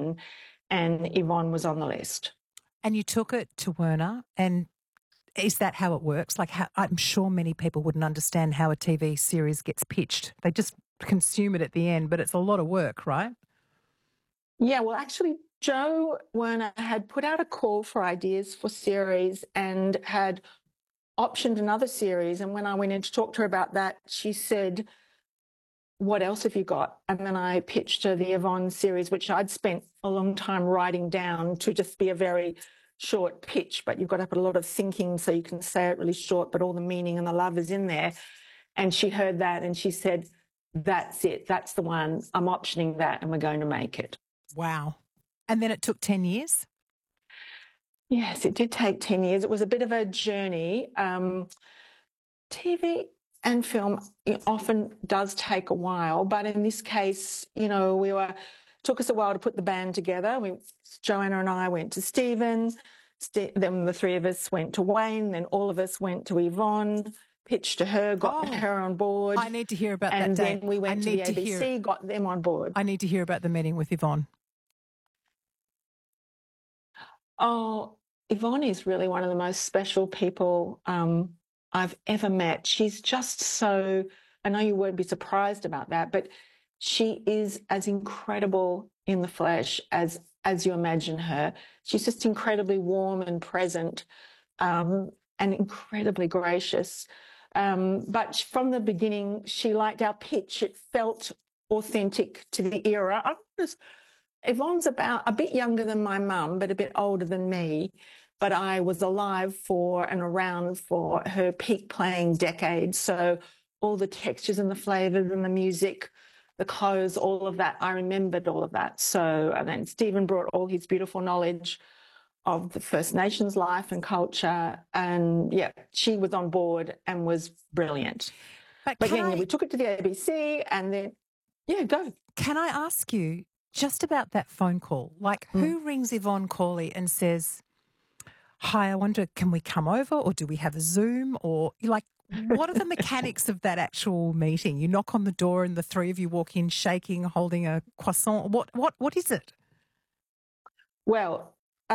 Stephen, and Yvonne was on the list. And you took it to Werner, and is that how it works? Like, I'm sure many people wouldn't understand how a TV series gets pitched. They just consume it at the end, but it's a lot of work, right? Yeah, well, actually, Jo Werner had put out a call for ideas for series and had optioned another series. And when I went in to talk to her about that, she said, what else have you got? And then I pitched her the Yvonne series, which I'd spent a long time writing down to just be a very short pitch, but you've got to put a lot of thinking so you can say it really short, but all the meaning and the love is in there. And she heard that and she said, that's it. That's the one. I'm optioning that and we're going to make it. Wow. And then it took 10 years? Yes, it did take 10 years. It was a bit of a journey. TV and film often does take a while, but in this case, you know, took us a while to put the band together. Joanna and I went to Stephen, then the three of us went to Wayne, then all of us went to Yvonne, pitched to her, got her on board. I need to hear about that day. And then we went to the ABC, got them on board. I need to hear about the meeting with Yvonne. Oh, Yvonne is really one of the most special people I've ever met. She's just so, I know you won't be surprised about that, but she is as incredible in the flesh as you imagine her. She's just incredibly warm and present and incredibly gracious. But from the beginning, she liked our pitch. It felt authentic to the era. Yvonne's about a bit younger than my mum, but a bit older than me. But I was alive for and around for her peak playing decade. So all the textures and the flavours and the music, the clothes, all of that, I remembered all of that. So, and then Stephen brought all his beautiful knowledge of the First Nations life and culture. And yeah, she was on board and was brilliant. But again, we took it to the ABC and then, yeah, go. Can I ask you just about that phone call? Like, who rings Yvonne Cawley and says, hi, I wonder, can we come over or do we have a Zoom? Or like, what are the mechanics of that actual meeting? You knock on the door and the three of you walk in shaking, holding a croissant. What is it? Well,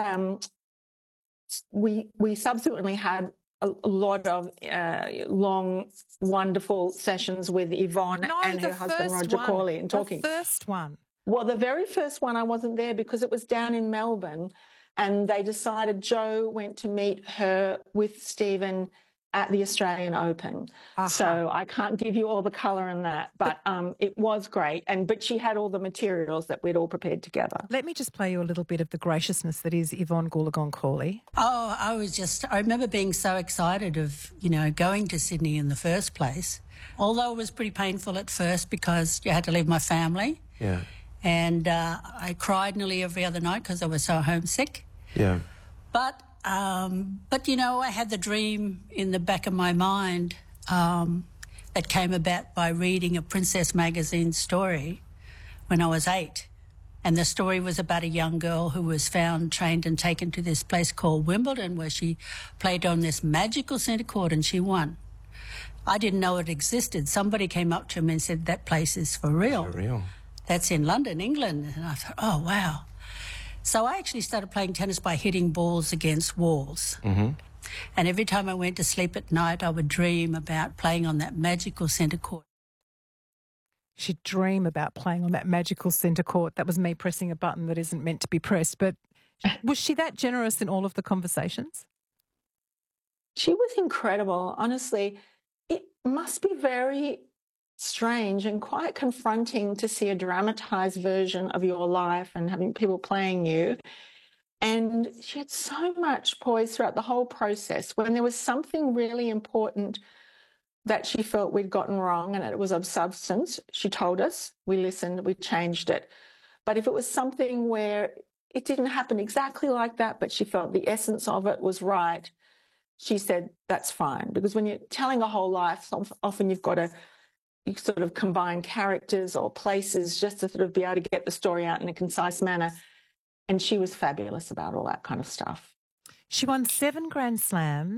we subsequently had a lot of long, wonderful sessions with Yvonne and her husband, Roger Cawley, and talking. The first one. Well, the very first one I wasn't there because it was down in Melbourne and they decided Jo went to meet her with Stephen at the Australian Open. So I can't give you all the colour in that, but it was great. But she had all the materials that we'd all prepared together. Let me just play you a little bit of the graciousness that is Yvonne Goolagong Cawley. Oh, I remember being so excited of, going to Sydney in the first place, although it was pretty painful at first because you had to leave my family. Yeah. And I cried nearly every other night because I was so homesick. Yeah. But I had the dream in the back of my mind that came about by reading a Princess magazine story when I was 8. And the story was about a young girl who was found, trained and taken to this place called Wimbledon where she played on this magical centre court and she won. I didn't know it existed. Somebody came up to me and said, that place is for real. For real. That's in London, England. And I thought, oh, wow. So I actually started playing tennis by hitting balls against walls. Mm-hmm. And every time I went to sleep at night, I would dream about playing on that magical centre court. She'd dream about playing on that magical centre court. That was me pressing a button that isn't meant to be pressed. But was she that generous in all of the conversations? She was incredible. Honestly, it must be very strange and quite confronting to see a dramatised version of your life and having people playing you. And she had so much poise throughout the whole process. When there was something really important that she felt we'd gotten wrong and it was of substance, she told us, we listened, we changed it. But if it was something where it didn't happen exactly like that, but she felt the essence of it was right, she said, that's fine. Because when you're telling a whole life, often you've got to sort of combine characters or places just to sort of be able to get the story out in a concise manner. And she was fabulous about all that kind of stuff. She won 7 Grand Slams.